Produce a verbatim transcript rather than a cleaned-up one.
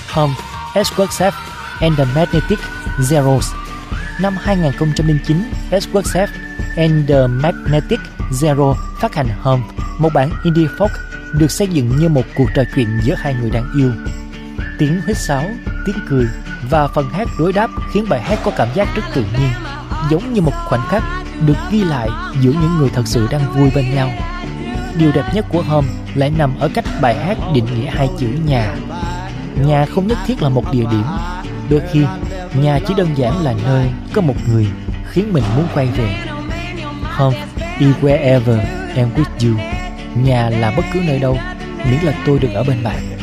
Home, Squarespace and the Magnetic Zeros. Năm hai không không chín, Squarespace and the Magnetic Zero phát hành Home, một bản indie folk được xây dựng như một cuộc trò chuyện giữa hai người đang yêu. Tiếng huýt sáo, tiếng cười và phần hát đối đáp khiến bài hát có cảm giác rất tự nhiên, giống như một khoảnh khắc được ghi lại giữa những người thật sự đang vui bên nhau. Điều đẹp nhất của Home lại nằm ở cách bài hát định nghĩa hai chữ nhà. Nhà không nhất thiết là một địa điểm, đôi khi nhà chỉ đơn giản là nơi có một người khiến mình muốn quay về. Home is wherever I'm with you. Nhà là bất cứ nơi đâu, miễn là tôi được ở bên bạn.